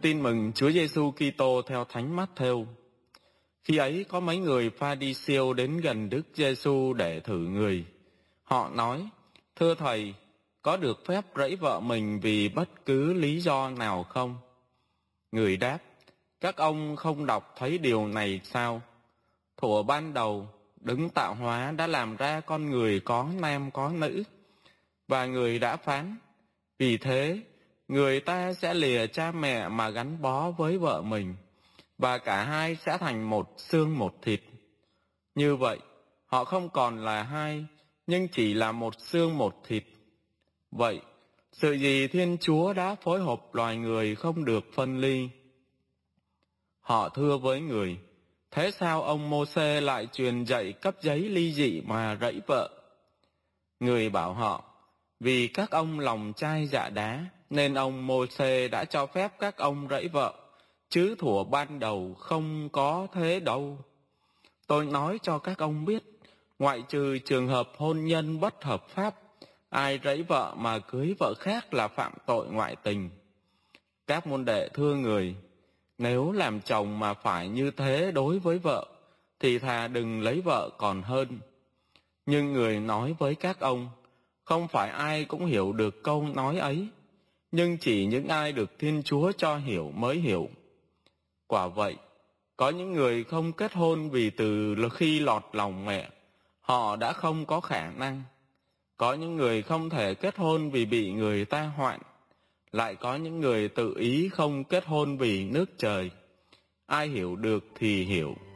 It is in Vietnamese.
Tin mừng Chúa Giêsu Kitô theo Thánh Mát-thêu. Khi ấy có mấy người Pha-ri-siêu đến gần Đức Giêsu để thử người. Họ nói: Thưa Thầy, có được phép rẫy vợ mình vì bất cứ lý do nào không? Người đáp: Các ông không đọc thấy điều này sao? Thuở ban đầu, Đấng tạo hóa đã làm ra con người có nam có nữ. Và người đã phán: Vì thế, người ta sẽ lìa cha mẹ mà gắn bó với vợ mình, và cả hai sẽ thành một xương một thịt. Như vậy, họ không còn là hai, nhưng chỉ là một xương một thịt. Vậy, sự gì Thiên Chúa đã phối hợp loài người không được phân ly? Họ thưa với người: Thế sao ông Mô-sê lại truyền dạy cấp giấy ly dị mà rẫy vợ? Người bảo họ: Vì các ông lòng chai dạ đá, nên ông Mô-sê đã cho phép các ông rẫy vợ, chứ thuở ban đầu không có thế đâu. Tôi nói cho các ông biết, ngoại trừ trường hợp hôn nhân bất hợp pháp, ai rẫy vợ mà cưới vợ khác là phạm tội ngoại tình. Các môn đệ thưa người: Nếu làm chồng mà phải như thế đối với vợ, thì thà đừng lấy vợ còn hơn. Nhưng người nói với các ông: Không phải ai cũng hiểu được câu nói ấy, nhưng chỉ những ai được Thiên Chúa cho hiểu mới hiểu. Quả vậy, có những người không kết hôn vì từ khi lọt lòng mẹ, họ đã không có khả năng. Có những người không thể kết hôn vì bị người ta hoạn. Lại có những người tự ý không kết hôn vì nước trời. Ai hiểu được thì hiểu.